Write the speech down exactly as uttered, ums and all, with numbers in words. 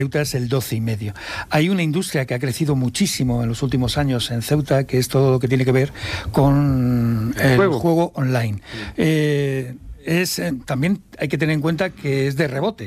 Ceuta es el doce y medio. Hay una industria que ha crecido muchísimo en los últimos años en Ceuta, que es todo lo que tiene que ver con el, el juego. juego online. Eh, es, eh, también hay que tener en cuenta que es de rebote.